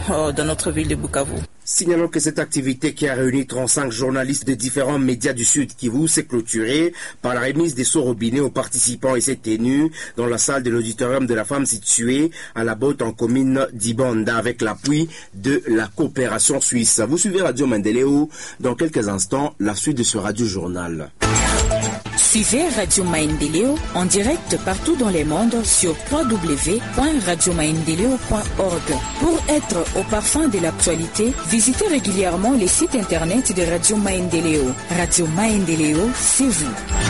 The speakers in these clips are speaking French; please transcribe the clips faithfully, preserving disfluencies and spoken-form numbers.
euh, dans notre ville de Bukavu. Signalons que cette activité qui a réuni trente-cinq journalistes de différents médias du Sud Kivu s'est clôturée par la remise des seaux robinets aux participants et s'est tenue dans la salle de l'auditorium de la femme située à la Botte en commune d'Ibanda avec l'appui de la coopération suisse. Vous suivez Radio Maendeleo. Dans quelques instants, la suite de ce radio-journal. Suivez Radio Maendeleo en direct partout dans le monde sur w w w point radio maendeleo point org. Pour être au parfum de l'actualité, visitez régulièrement les sites internet de Radio Maendeleo. Radio Maendeleo, c'est vous.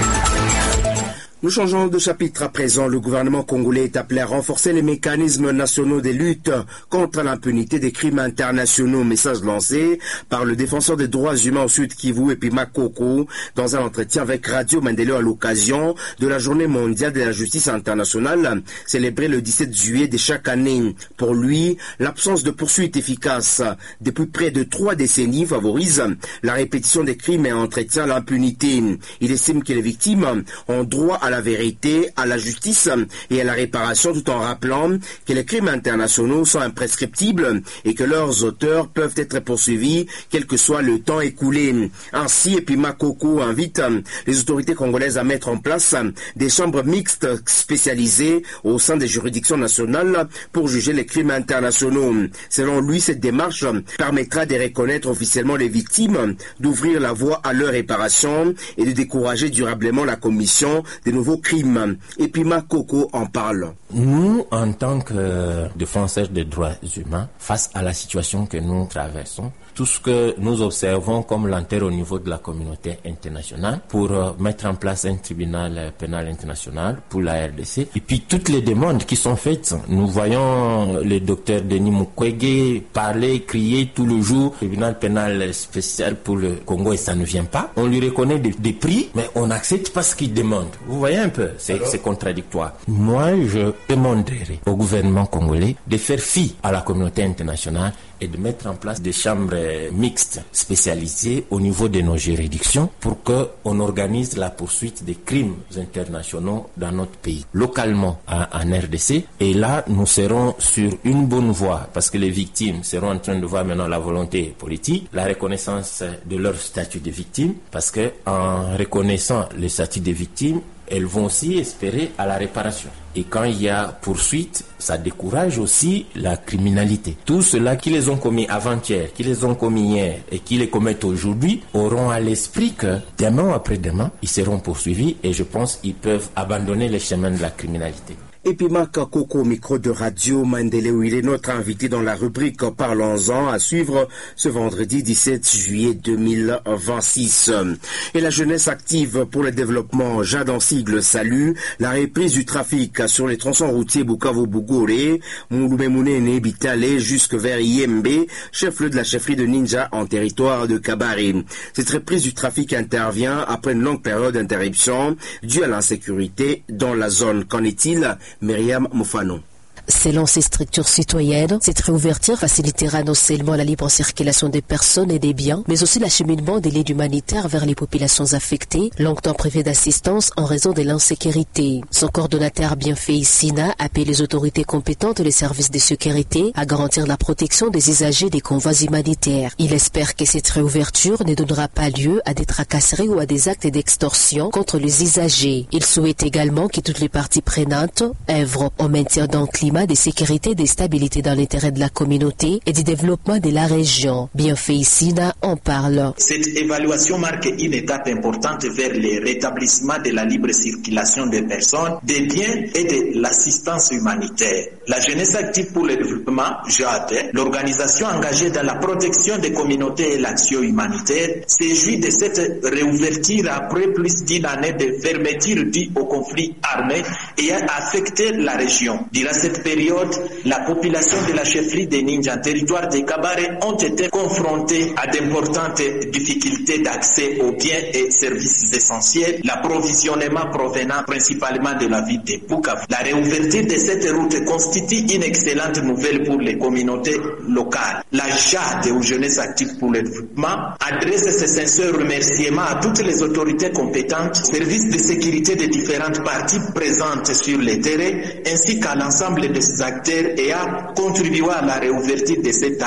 Nous changeons de chapitre à présent. Le gouvernement congolais est appelé à renforcer les mécanismes nationaux de lutte contre l'impunité des crimes internationaux. Message lancé par le défenseur des droits humains au Sud Kivu et puis Makoko dans un entretien avec Radio Maendeleo à l'occasion de la journée mondiale de la justice internationale célébrée le dix-sept juillet de chaque année. Pour lui, l'absence de poursuite efficace depuis près de trois décennies favorise la répétition des crimes et entretient l'impunité. Il estime que les victimes ont droit à la vérité, à la justice et à la réparation, tout en rappelant que les crimes internationaux sont imprescriptibles et que leurs auteurs peuvent être poursuivis quel que soit le temps écoulé. Ainsi, Epima Koko invite les autorités congolaises à mettre en place des chambres mixtes spécialisées au sein des juridictions nationales pour juger les crimes internationaux. Selon lui, cette démarche permettra de reconnaître officiellement les victimes, d'ouvrir la voie à leur réparation et de décourager durablement la commission des nouveaux crimes. Et puis Makoko en parle. Nous, en tant que défenseurs des droits humains, face à la situation que nous traversons, tout ce que nous observons comme lenteur au niveau de la communauté internationale pour euh, mettre en place un tribunal pénal international pour la R D C. Et puis toutes les demandes qui sont faites, nous voyons le docteur Denis Mukwege parler, crier tout le jour, tribunal pénal spécial pour le Congo et ça ne vient pas. On lui reconnaît des, des prix, mais on n'accepte pas ce qu'il demande. Vous voyez un peu, c'est, c'est contradictoire. Moi, je demanderai au gouvernement congolais de faire fi à la communauté internationale et de mettre en place des chambres mixtes spécialisées au niveau de nos juridictions pour qu'on organise la poursuite des crimes internationaux dans notre pays, localement en R D C. Et là, nous serons sur une bonne voie parce que les victimes seront en train de voir maintenant la volonté politique, la reconnaissance de leur statut de victime, parce que en reconnaissant le statut de victime, elles vont aussi espérer à la réparation. Et quand il y a poursuite, ça décourage aussi la criminalité. Tous ceux-là qui les ont commis avant-hier, qui les ont commis hier et qui les commettent aujourd'hui auront à l'esprit que demain ou après-demain, ils seront poursuivis et je pense qu'ils peuvent abandonner les chemins de la criminalité. Et puis Marc Coco au micro de Radio Maendeleo, il est notre invité dans la rubrique Parlons-en à suivre ce vendredi dix-sept juillet deux mille vingt-six. Et la jeunesse active pour le développement, Jade en sigle salue la reprise du trafic sur les tronçons routiers Bukavu-Bugore, Mouloumemoune Bitale jusque vers Yembe, chef-lieu de la chefferie de Ninja en territoire de Kabare. Cette reprise du trafic intervient après une longue période d'interruption due à l'insécurité dans la zone. Qu'en est-il? Myriam Moufano. Selon ces structures citoyennes, cette réouverture facilitera non seulement la libre circulation des personnes et des biens, mais aussi l'acheminement de l'aide humanitaire vers les populations affectées, longtemps privées d'assistance en raison de l'insécurité. Son coordonnateur Bienfait Sina appelle les autorités compétentes et les services de sécurité à garantir la protection des usagers des convois humanitaires. Il espère que cette réouverture ne donnera pas lieu à des tracasseries ou à des actes d'extorsion contre les usagers. Il souhaite également que toutes les parties prenantes œuvrent au maintien d'un climat de sécurité et de stabilité dans l'intérêt de la communauté et du développement de la région. Bienfait Sina en parle. Cette évaluation marque une étape importante vers le rétablissement de la libre circulation des personnes, des biens et de l'assistance humanitaire. La jeunesse active pour le développement, J A D, l'organisation engagée dans la protection des communautés et l'action humanitaire, se jouit de cette réouverture après plus d'une année de fermeture due au conflit armé ayant affecté la région. Durant cette période, la population de la chefferie de Ninja en territoire de Kabare ont été confrontées à d'importantes difficultés d'accès aux biens et services essentiels, l'approvisionnement provenant principalement de la ville de Bukavu. La réouverture de cette route constitue une excellente nouvelle pour les communautés locales. La J A D, ou Jeunesse Active pour le Développement, adresse ses sincères remerciements à toutes les autorités compétentes, services de sécurité des différentes parties présentes sur le terrain, ainsi qu'à l'ensemble de ces acteurs et à contribuer à la réouverture de cette